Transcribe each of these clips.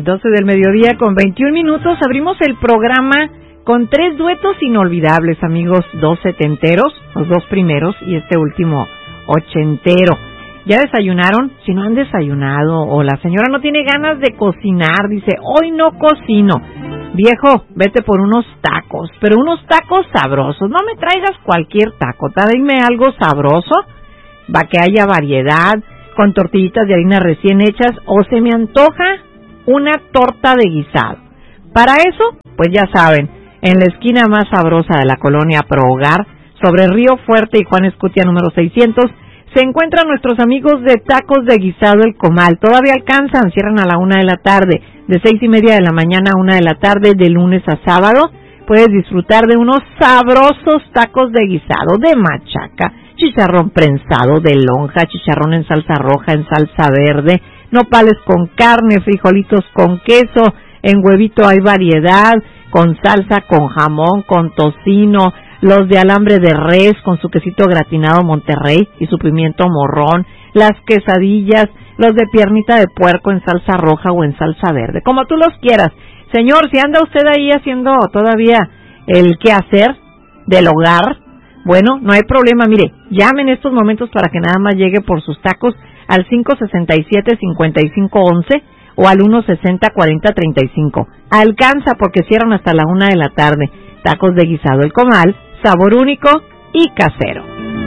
12 del mediodía con 21 minutos. Abrimos el programa con 3 duetos inolvidables, amigos, 2 setenteros, los 2 primeros y este último ochentero. ¿Ya desayunaron? Si no han desayunado o la señora no tiene ganas de cocinar, dice, hoy no cocino. Viejo, vete por unos tacos, pero unos tacos sabrosos. No me traigas cualquier taco, tráeme algo sabroso, para que haya variedad, con tortillitas de harina recién hechas, o se me antoja una torta de guisado. Para eso, pues ya saben, en la esquina más sabrosa de la colonia Pro Hogar, sobre Río Fuerte y Juan Escutia número 600, se encuentran nuestros amigos de Tacos de Guisado El Comal. Todavía alcanzan, cierran a la 1 de la tarde, de 6:30 de la mañana a 1 de la tarde, de lunes a sábado. Puedes disfrutar de unos sabrosos tacos de guisado, de machaca, chicharrón prensado, de lonja, chicharrón en salsa roja, en salsa verde, nopales con carne, frijolitos con queso, en huevito hay variedad, con salsa, con jamón, con tocino, los de alambre de res con su quesito gratinado Monterrey y su pimiento morrón, las quesadillas, los de piernita de puerco en salsa roja o en salsa verde, como tú los quieras. Señor, si anda usted ahí haciendo todavía el quehacer del hogar, bueno, no hay problema, mire, llame en estos momentos para que nada más llegue por sus tacos al 567-5511 o al 160-4035. Alcanza porque cierran hasta la 1 de la tarde. Tacos de Guisado El Comal, sabor único y casero.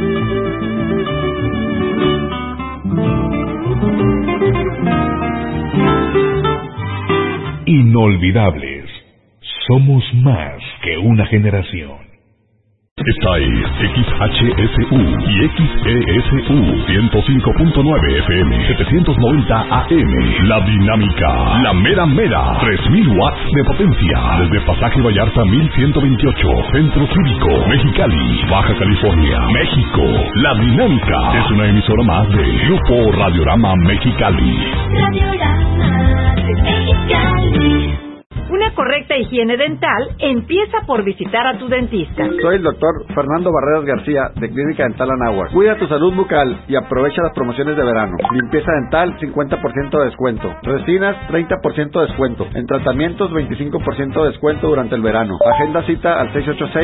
Inolvidables. Somos más que una generación. Esta es XHSU y XESU 105.9 FM, 790 AM. La dinámica, la mera mera, 3000 watts de potencia. Desde Pasaje Vallarta 1128, Centro Cívico, Mexicali, Baja California, México. La dinámica es una emisora más de Grupo Radiorama Mexicali. Radiorama de Mexicali. Una correcta higiene dental empieza por visitar a tu dentista. Soy el doctor Fernando Barreras García, de Clínica Dental Anáhuac. Cuida tu salud bucal y aprovecha las promociones de verano. Limpieza dental, 50% de descuento. Resinas, 30% de descuento. En tratamientos, 25% de descuento durante el verano. Agenda cita al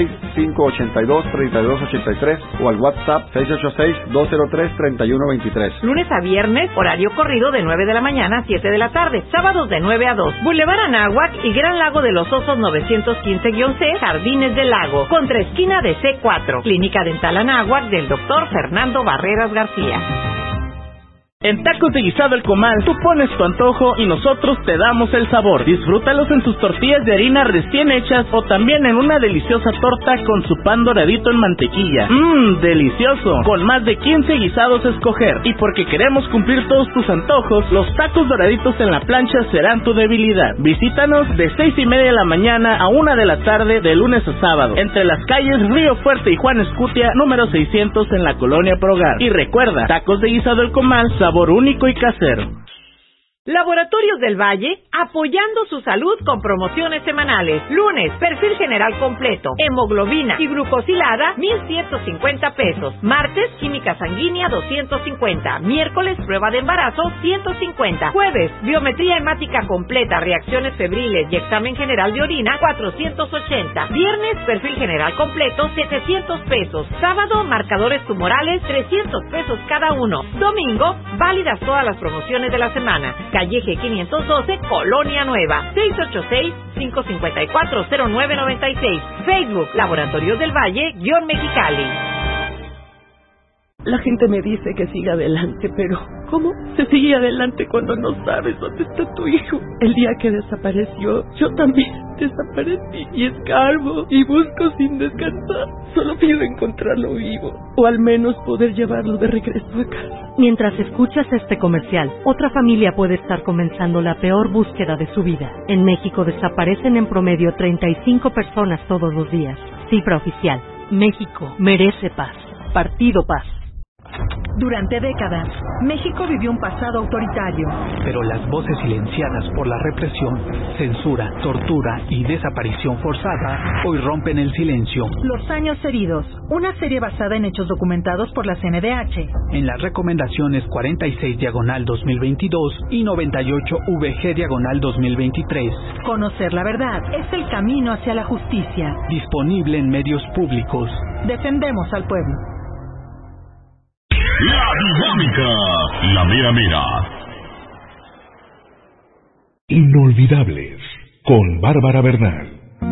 686-582-3283 o al WhatsApp 686-203-3123. Lunes a viernes, horario corrido de 9 de la mañana a 7 de la tarde. Sábados de 9 a 2. Boulevard Anáhuac y Gran Lago de los Osos 915-C, Jardines del Lago, contraesquina de C4. Clínica Dental Anáhuac del doctor Fernando Barreras García. En Tacos de Guisado El Comal, tú pones tu antojo y nosotros te damos el sabor. Disfrútalos en sus tortillas de harina recién hechas o también en una deliciosa torta con su pan doradito en mantequilla. ¡Delicioso! Con más de 15 guisados a escoger. Y porque queremos cumplir todos tus antojos, los tacos doraditos en la plancha serán tu debilidad. Visítanos de 6:30 de la mañana a 1 de la tarde de lunes a sábado, entre las calles Río Fuerte y Juan Escutia, número 600 en la colonia Pro Hogar. Y recuerda, Tacos de Guisado El Comal, sabor único y casero. Laboratorios del Valle, apoyando su salud con promociones semanales. Lunes, perfil general completo, hemoglobina y glucosilada, 1,150 pesos. Martes, química sanguínea, 250. Miércoles, prueba de embarazo, 150. Jueves, biometría hemática completa, reacciones febriles y examen general de orina, 480. Viernes, perfil general completo, 700 pesos. Sábado, marcadores tumorales, 300 pesos cada uno. Domingo, válidas todas las promociones de la semana. Calleje 512, Colonia Nueva, 686-554-0996. Facebook, Laboratorios del Valle, _Mexicali. La gente me dice que siga adelante, pero ¿cómo se sigue adelante cuando no sabes dónde está tu hijo? El día que desapareció, yo también desaparecí y escarbo y busco sin descansar. Solo pido encontrarlo vivo, o al menos poder llevarlo de regreso a casa. Mientras escuchas este comercial, otra familia puede estar comenzando la peor búsqueda de su vida. En México desaparecen en promedio 35 personas todos los días. Cifra oficial. México merece paz. Partido Paz. Durante décadas, México vivió un pasado autoritario. Pero las voces silenciadas por la represión, censura, tortura y desaparición forzada hoy rompen el silencio. Los años heridos, una serie basada en hechos documentados por la CNDH. En las recomendaciones 46/2022 y 98/VG/2023. Conocer la verdad es el camino hacia la justicia. Disponible en medios públicos. Defendemos al pueblo. La dinámica, la mera mera. Inolvidables, con Bárbara Bernal.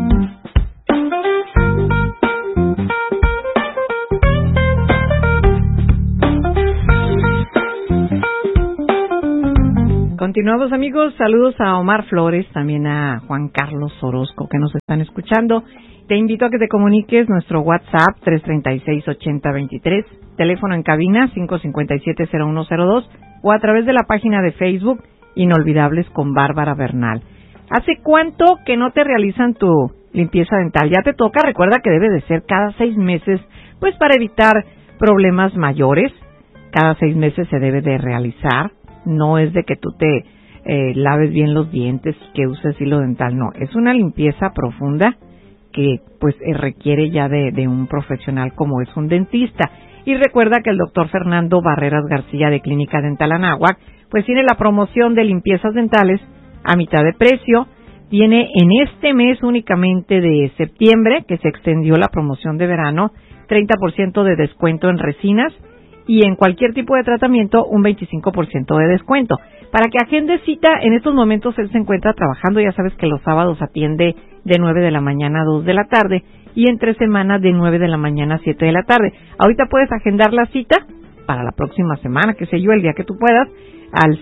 Continuamos, amigos. Saludos a Omar Flores, también a Juan Carlos Orozco, que nos están escuchando. Te invito a que te comuniques nuestro WhatsApp 336-8023, teléfono en cabina 557-0102 o a través de la página de Facebook Inolvidables con Bárbara Bernal. ¿Hace cuánto que no te realizan tu limpieza dental? Ya te toca. Recuerda que debe de ser cada 6 meses, pues para evitar problemas mayores. Cada 6 meses se debe de realizar. No es de que tú te laves bien los dientes y que uses hilo dental, no. Es una limpieza profunda que pues requiere ya de un profesional como es un dentista. Y recuerda que el doctor Fernando Barreras García de Clínica Dental Anáhuac pues tiene la promoción de limpiezas dentales a mitad de precio. Tiene en este mes únicamente de septiembre, que se extendió la promoción de verano, 30% de descuento en resinas y en cualquier tipo de tratamiento un 25% de descuento. Para que agende cita, en estos momentos él se encuentra trabajando. Ya sabes que los sábados atiende de 9 de la mañana a 2 de la tarde y entre semana de 9 de la mañana a 7 de la tarde. Ahorita puedes agendar la cita para la próxima semana, qué sé yo, el día que tú puedas, al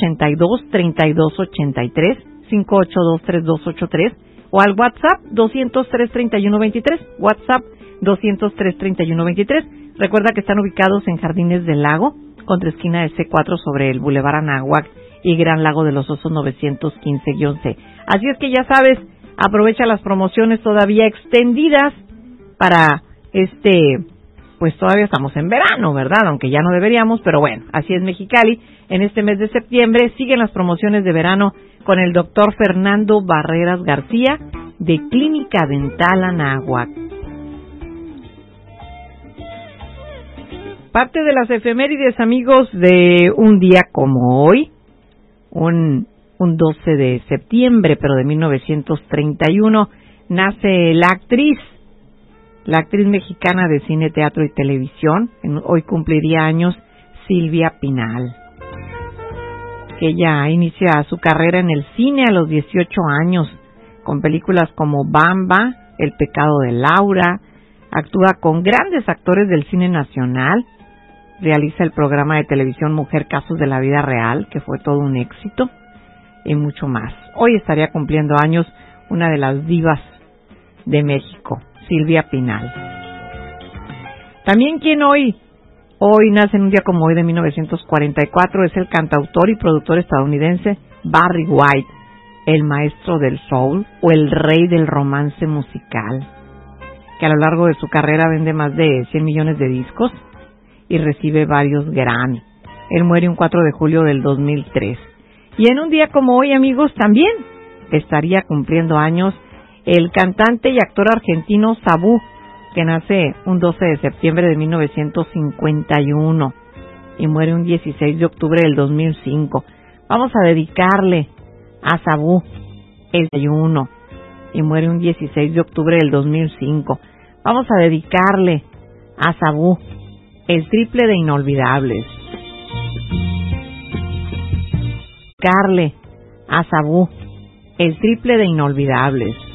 582-3283, 582-3283 o al WhatsApp 203-3123, WhatsApp 203-3123. Recuerda que están ubicados en Jardines del Lago, contra esquina de C4 sobre el Boulevard Anáhuac y Gran Lago de los Osos 915-C. Así es que ya sabes, aprovecha las promociones todavía extendidas para pues todavía estamos en verano, ¿verdad? Aunque ya no deberíamos, pero bueno, así es Mexicali. En este mes de septiembre siguen las promociones de verano con el doctor Fernando Barreras García de Clínica Dental Anáhuac. Parte de las efemérides, amigos, de un día como hoy, un 12 de septiembre, pero de 1931, nace la actriz mexicana de cine, teatro y televisión. Hoy cumpliría años Silvia Pinal. Ella inicia su carrera en el cine a los 18 años, con películas como Bamba, El pecado de Laura. Actúa con grandes actores del cine nacional. Realiza el programa de televisión Mujer Casos de la Vida Real, que fue todo un éxito, y mucho más. Hoy estaría cumpliendo años una de las divas de México, Silvia Pinal. También quien hoy nace en un día como hoy de 1944 es el cantautor y productor estadounidense Barry White, el maestro del soul o el rey del romance musical, que a lo largo de su carrera vende más de 100 millones de discos y recibe varios Grammy. Él muere un 4 de julio del 2003. Y en un día como hoy, amigos, también estaría cumpliendo años el cantante y actor argentino Sabú, que nace un 12 de septiembre de 1951 y muere un 16 de octubre del 2005. Vamos a dedicarle a Sabú el 31 y muere un 16 de octubre del 2005. Vamos a dedicarle a Sabú el triple de Inolvidables. Dedicarle a Sabú el triple de Inolvidables.